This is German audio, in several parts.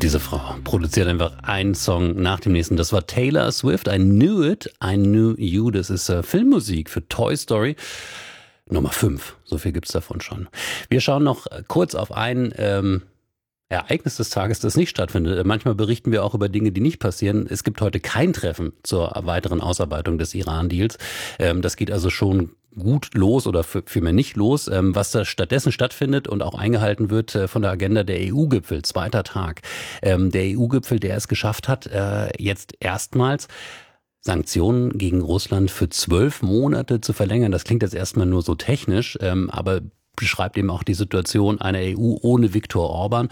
Diese Frau produziert einfach einen Song nach dem nächsten. Das war Taylor Swift, I Knew It, I Knew You. Das ist Filmmusik für Toy Story Nummer 5. So viel gibt's davon schon. Wir schauen noch kurz auf ein Ereignis des Tages, das nicht stattfindet. Manchmal berichten wir auch über Dinge, die nicht passieren. Es gibt heute kein Treffen zur weiteren Ausarbeitung des Iran-Deals. Das geht also schon gut los oder vielmehr nicht los. Was da stattdessen stattfindet und auch eingehalten wird von der Agenda der EU-Gipfel, zweiter Tag. Der EU-Gipfel, der es geschafft hat, jetzt erstmals Sanktionen gegen Russland für 12 Monate zu verlängern. Das klingt jetzt erstmal nur so technisch, aber beschreibt eben auch die Situation einer EU ohne Viktor Orban.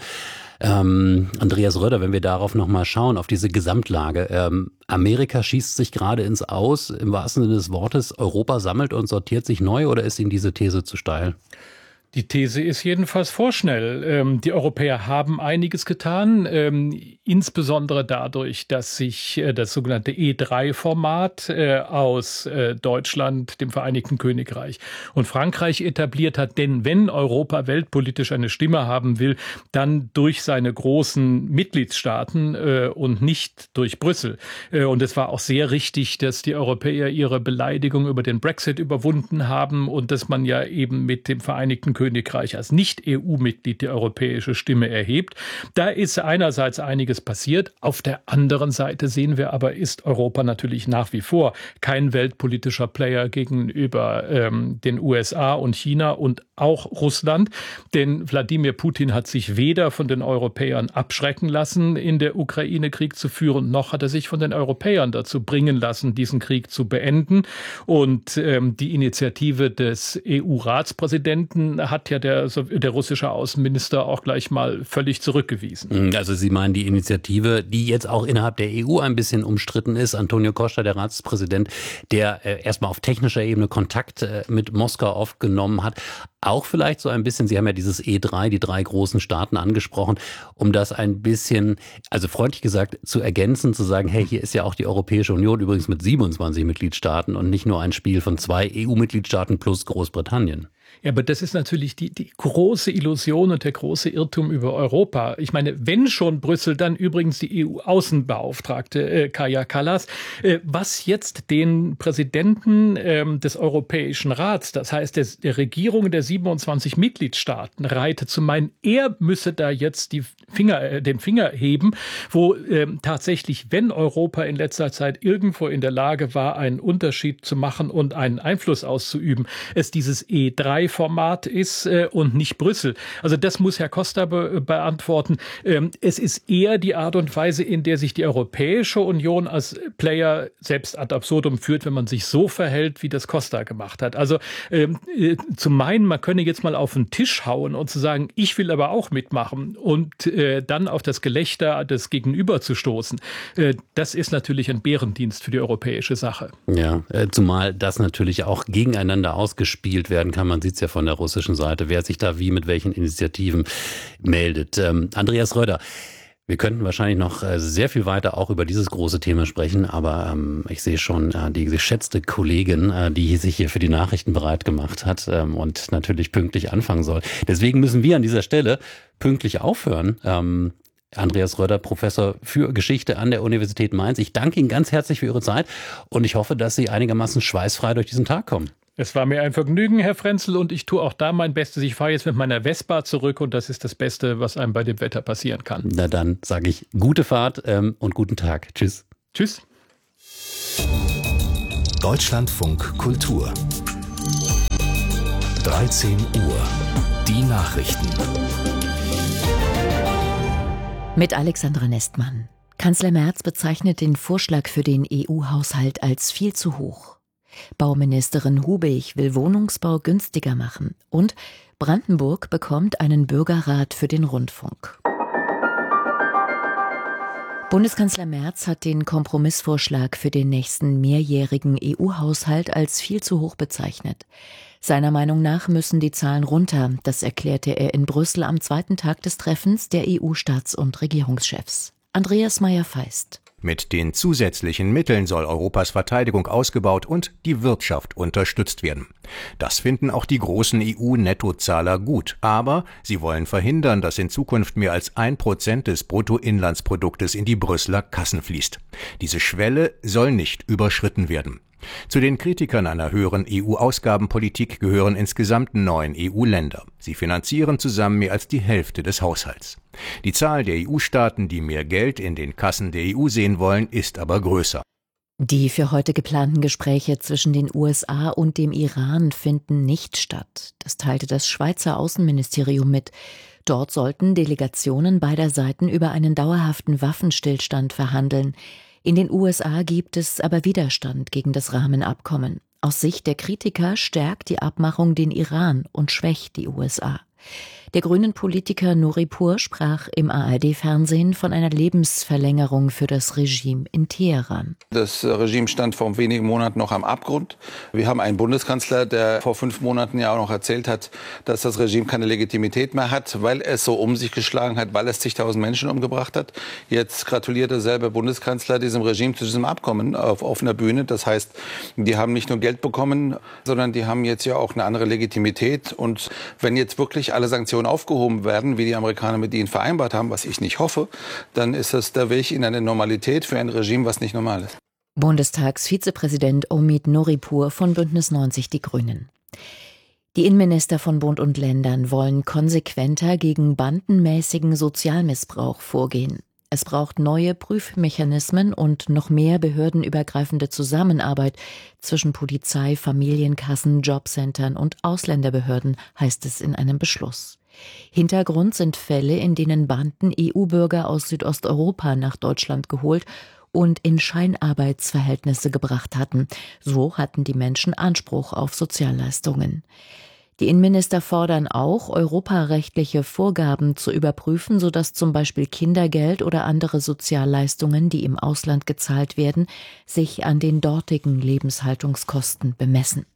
Andreas Röder, wenn wir darauf nochmal schauen, auf diese Gesamtlage. Amerika schießt sich gerade ins Aus, im wahrsten Sinne des Wortes. Europa sammelt und sortiert sich neu, oder ist Ihnen diese These zu steil? Die These ist jedenfalls vorschnell. Die Europäer haben einiges getan, insbesondere dadurch, dass sich das sogenannte E3-Format aus Deutschland, dem Vereinigten Königreich und Frankreich etabliert hat. Denn wenn Europa weltpolitisch eine Stimme haben will, dann durch seine großen Mitgliedstaaten und nicht durch Brüssel. Und es war auch sehr richtig, dass die Europäer ihre Beleidigung über den Brexit überwunden haben und dass man ja eben mit dem Vereinigten Königreich als Nicht-EU-Mitglied die europäische Stimme erhebt. Da ist einerseits einiges passiert. Auf der anderen Seite sehen wir aber, ist Europa natürlich nach wie vor kein weltpolitischer Player gegenüber den USA und China und auch Russland. Denn Wladimir Putin hat sich weder von den Europäern abschrecken lassen, in der Ukraine Krieg zu führen, noch hat er sich von den Europäern dazu bringen lassen, diesen Krieg zu beenden. Und die Initiative des EU-Ratspräsidenten hat ja der russische Außenminister auch gleich mal völlig zurückgewiesen. Also Sie meinen die Initiative, die jetzt auch innerhalb der EU ein bisschen umstritten ist. Antonio Costa, der Ratspräsident, der erstmal auf technischer Ebene Kontakt mit Moskau aufgenommen hat. Auch vielleicht so ein bisschen, Sie haben ja dieses E3, die 3 großen Staaten angesprochen, um das ein bisschen, also freundlich gesagt, zu ergänzen, zu sagen, hey, hier ist ja auch die Europäische Union übrigens mit 27 Mitgliedstaaten und nicht nur ein Spiel von 2 EU-Mitgliedstaaten plus Großbritannien. Ja, aber das ist natürlich die große Illusion und der große Irrtum über Europa. Ich meine, wenn schon Brüssel, dann übrigens die EU-Außenbeauftragte Kaja Kallas, was jetzt den Präsidenten des Europäischen Rats, das heißt der Regierung der 27 Mitgliedstaaten, reitet, zu meinen, er müsse da jetzt den Finger heben, wo tatsächlich, wenn Europa in letzter Zeit irgendwo in der Lage war, einen Unterschied zu machen und einen Einfluss auszuüben, es dieses E3-Format ist und nicht Brüssel. Also das muss Herr Costa beantworten. Es ist eher die Art und Weise, in der sich die Europäische Union als Player selbst ad absurdum führt, wenn man sich so verhält, wie das Costa gemacht hat. Also zu meinen, man könne jetzt mal auf den Tisch hauen und zu sagen, ich will aber auch mitmachen und dann auf das Gelächter des Gegenüber zu stoßen, das ist natürlich ein Bärendienst für die europäische Sache. Ja, zumal das natürlich auch gegeneinander ausgespielt werden kann. Man sieht es ja von der russischen Seite, wer sich da wie mit welchen Initiativen meldet. Andreas Röder, wir könnten wahrscheinlich noch sehr viel weiter auch über dieses große Thema sprechen, aber ich sehe schon die geschätzte Kollegin, die sich hier für die Nachrichten bereit gemacht hat und natürlich pünktlich anfangen soll. Deswegen müssen wir an dieser Stelle pünktlich aufhören. Andreas Röder, Professor für Geschichte an der Universität Mainz. Ich danke Ihnen ganz herzlich für Ihre Zeit und ich hoffe, dass Sie einigermaßen schweißfrei durch diesen Tag kommen. Es war mir ein Vergnügen, Herr Frenzel, und ich tue auch da mein Bestes. Ich fahre jetzt mit meiner Vespa zurück und das ist das Beste, was einem bei dem Wetter passieren kann. Na dann sage ich gute Fahrt und guten Tag. Tschüss. Tschüss. Deutschlandfunk Kultur 13 Uhr. Die Nachrichten. Mit Alexandra Nestmann. Kanzler Merz bezeichnet den Vorschlag für den EU-Haushalt als viel zu hoch. Bauministerin Hubig will Wohnungsbau günstiger machen. Und Brandenburg bekommt einen Bürgerrat für den Rundfunk. Bundeskanzler Merz hat den Kompromissvorschlag für den nächsten mehrjährigen EU-Haushalt als viel zu hoch bezeichnet. Seiner Meinung nach müssen die Zahlen runter. Das erklärte er in Brüssel am zweiten Tag des Treffens der EU-Staats- und Regierungschefs. Andreas Meyer-Feist. Mit den zusätzlichen Mitteln soll Europas Verteidigung ausgebaut und die Wirtschaft unterstützt werden. Das finden auch die großen EU-Nettozahler gut, aber sie wollen verhindern, dass in Zukunft mehr als 1% des Bruttoinlandsproduktes in die Brüsseler Kassen fließt. Diese Schwelle soll nicht überschritten werden. Zu den Kritikern einer höheren EU-Ausgabenpolitik gehören insgesamt 9 EU-Länder. Sie finanzieren zusammen mehr als die Hälfte des Haushalts. Die Zahl der EU-Staaten, die mehr Geld in den Kassen der EU sehen wollen, ist aber größer. Die für heute geplanten Gespräche zwischen den USA und dem Iran finden nicht statt. Das teilte das Schweizer Außenministerium mit. Dort sollten Delegationen beider Seiten über einen dauerhaften Waffenstillstand verhandeln. In den USA gibt es aber Widerstand gegen das Rahmenabkommen. Aus Sicht der Kritiker stärkt die Abmachung den Iran und schwächt die USA. Der grünen Politiker Nouripur sprach im ARD-Fernsehen von einer Lebensverlängerung für das Regime in Teheran. Das Regime stand vor wenigen Monaten noch am Abgrund. Wir haben einen Bundeskanzler, der vor 5 Monaten ja auch noch erzählt hat, dass das Regime keine Legitimität mehr hat, weil es so um sich geschlagen hat, weil es zigtausend Menschen umgebracht hat. Jetzt gratuliert derselbe Bundeskanzler diesem Regime zu diesem Abkommen auf offener Bühne. Das heißt, die haben nicht nur Geld bekommen, sondern die haben jetzt ja auch eine andere Legitimität. Und wenn jetzt wirklich alle Sanktionen aufgehoben werden, wie die Amerikaner mit ihnen vereinbart haben, was ich nicht hoffe, dann ist das der Weg in eine Normalität für ein Regime, was nicht normal ist. Bundestagsvizepräsident Omid Nouripur von Bündnis 90 Die Grünen. Die Innenminister von Bund und Ländern wollen konsequenter gegen bandenmäßigen Sozialmissbrauch vorgehen. Es braucht neue Prüfmechanismen und noch mehr behördenübergreifende Zusammenarbeit zwischen Polizei, Familienkassen, Jobcentern und Ausländerbehörden, heißt es in einem Beschluss. Hintergrund sind Fälle, in denen Banden EU-Bürger aus Südosteuropa nach Deutschland geholt und in Scheinarbeitsverhältnisse gebracht hatten. So hatten die Menschen Anspruch auf Sozialleistungen. Die Innenminister fordern auch, europarechtliche Vorgaben zu überprüfen, sodass zum Beispiel Kindergeld oder andere Sozialleistungen, die im Ausland gezahlt werden, sich an den dortigen Lebenshaltungskosten bemessen.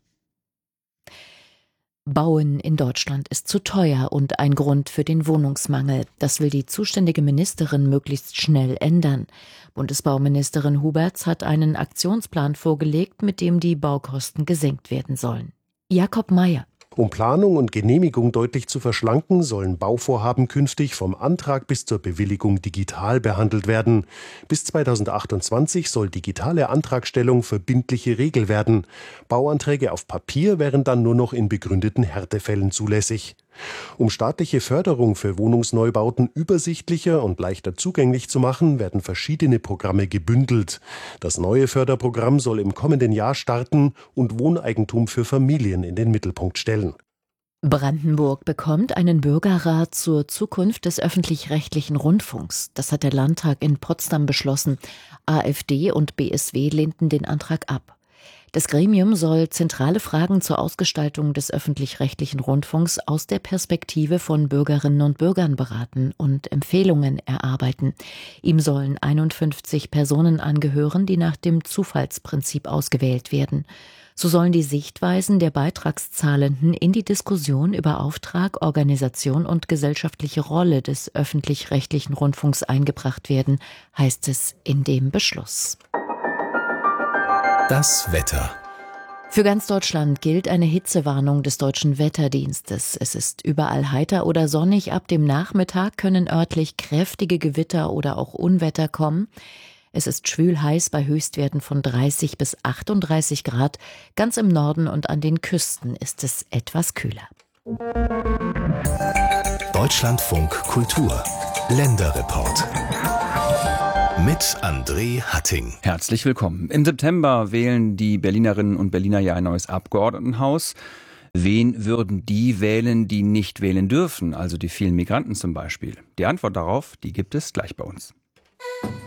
Bauen in Deutschland ist zu teuer und ein Grund für den Wohnungsmangel. Das will die zuständige Ministerin möglichst schnell ändern. Bundesbauministerin Huberts hat einen Aktionsplan vorgelegt, mit dem die Baukosten gesenkt werden sollen. Jakob Mayer. Um Planung und Genehmigung deutlich zu verschlanken, sollen Bauvorhaben künftig vom Antrag bis zur Bewilligung digital behandelt werden. Bis 2028 soll digitale Antragstellung verbindliche Regel werden. Bauanträge auf Papier wären dann nur noch in begründeten Härtefällen zulässig. Um staatliche Förderung für Wohnungsneubauten übersichtlicher und leichter zugänglich zu machen, werden verschiedene Programme gebündelt. Das neue Förderprogramm soll im kommenden Jahr starten und Wohneigentum für Familien in den Mittelpunkt stellen. Brandenburg bekommt einen Bürgerrat zur Zukunft des öffentlich-rechtlichen Rundfunks. Das hat der Landtag in Potsdam beschlossen. AfD und BSW lehnten den Antrag ab. Das Gremium soll zentrale Fragen zur Ausgestaltung des öffentlich-rechtlichen Rundfunks aus der Perspektive von Bürgerinnen und Bürgern beraten und Empfehlungen erarbeiten. Ihm sollen 51 Personen angehören, die nach dem Zufallsprinzip ausgewählt werden. So sollen die Sichtweisen der Beitragszahlenden in die Diskussion über Auftrag, Organisation und gesellschaftliche Rolle des öffentlich-rechtlichen Rundfunks eingebracht werden, heißt es in dem Beschluss. Das Wetter. Für ganz Deutschland gilt eine Hitzewarnung des Deutschen Wetterdienstes. Es ist überall heiter oder sonnig. Ab dem Nachmittag können örtlich kräftige Gewitter oder auch Unwetter kommen. Es ist schwül heiß bei Höchstwerten von 30 bis 38 Grad. Ganz im Norden und an den Küsten ist es etwas kühler. Deutschlandfunk Kultur. Länderreport. Mit André Hatting. Herzlich willkommen. Im September wählen die Berlinerinnen und Berliner ja ein neues Abgeordnetenhaus. Wen würden die wählen, die nicht wählen dürfen? Also die vielen Migranten zum Beispiel. Die Antwort darauf, die gibt es gleich bei uns.